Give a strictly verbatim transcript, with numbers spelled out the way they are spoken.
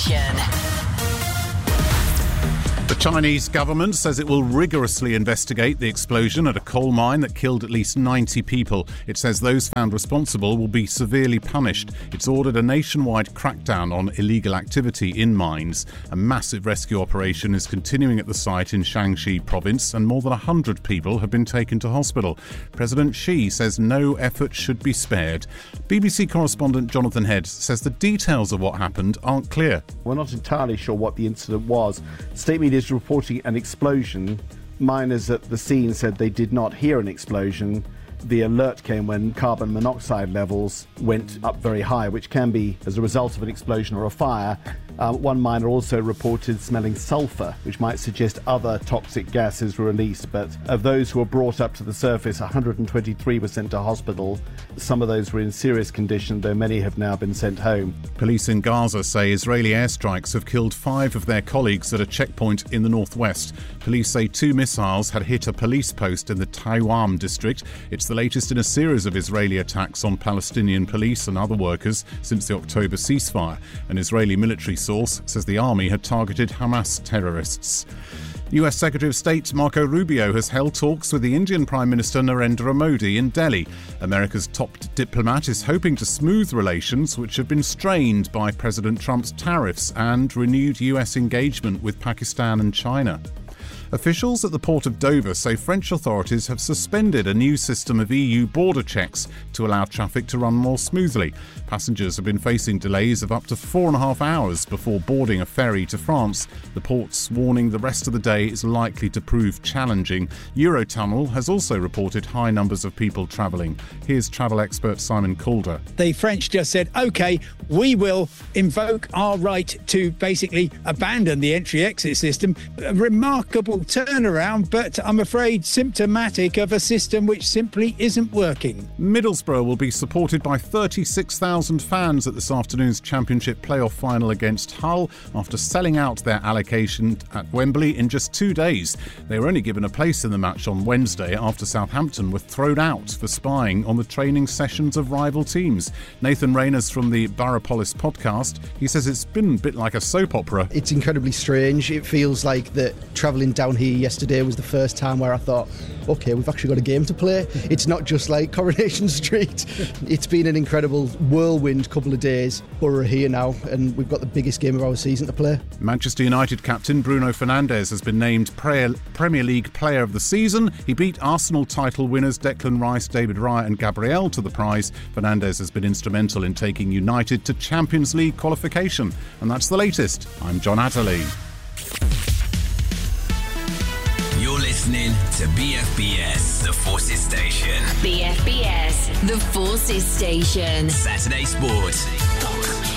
Station. The Chinese government says it will rigorously investigate the explosion at a coal mine that killed at least ninety people. It says those found responsible will be severely punished. It's ordered a nationwide crackdown on illegal activity in mines. A massive rescue operation is continuing at the site in Shaanxi province, and more than one hundred people have been taken to hospital. President Xi says no effort should be spared. B B C correspondent Jonathan Head says the details of what happened aren't clear. We're not entirely sure what the incident was. State media is reporting an explosion. Miners at the scene said they did not hear an explosion. The alert came when carbon monoxide levels went up very high, which can be as a result of an explosion or a fire. Uh, one miner also reported smelling sulphur, which might suggest other toxic gases were released. But of those who were brought up to the surface, one hundred twenty-three were sent to hospital. Some of those were in serious condition, though many have now been sent home. Police in Gaza say Israeli airstrikes have killed five of their colleagues at a checkpoint in the northwest. Police say two missiles had hit a police post in the Taiwan district. It's the latest in a series of Israeli attacks on Palestinian police and other workers since the October ceasefire. An Israeli military source says the army had targeted Hamas terrorists. U S Secretary of State Marco Rubio has held talks with the Indian Prime Minister Narendra Modi in Delhi. America's top diplomat is hoping to smooth relations which have been strained by President Trump's tariffs and renewed U S engagement with Pakistan and China. Officials at the port of Dover say French authorities have suspended a new system of E U border checks to allow traffic to run more smoothly. Passengers have been facing delays of up to four and a half hours before boarding a ferry to France. The port's warning the rest of the day is likely to prove challenging. Eurotunnel has also reported high numbers of people travelling. Here's travel expert Simon Calder. The French just said, OK, we will invoke our right to basically abandon the entry-exit system. A remarkable turnaround, but I'm afraid symptomatic of a system which simply isn't working. Middlesbrough will be supported by thirty-six thousand fans at this afternoon's Championship playoff final against Hull after selling out their allocation at Wembley in just two days. They were only given a place in the match on Wednesday after Southampton were thrown out for spying on the training sessions of rival teams. Nathan Reyners from the Boroughpolis podcast, he says it's been a bit like a soap opera. It's incredibly strange. It feels like that travelling down here yesterday was the first time where I thought, OK, we've actually got a game to play. It's not just like Coronation Street. It's been an incredible whirlwind couple of days. Borough are here now, and we've got the biggest game of our season to play. Manchester United captain Bruno Fernandes has been named Premier League Player of the Season. He beat Arsenal title winners Declan Rice, David Raya and Gabriel to the prize. Fernandes has been instrumental in taking United to Champions League qualification. And that's the latest. I'm John Atterley. You're listening to B F B S, The Forces Station. B F B S, The Forces Station. Saturday Sport.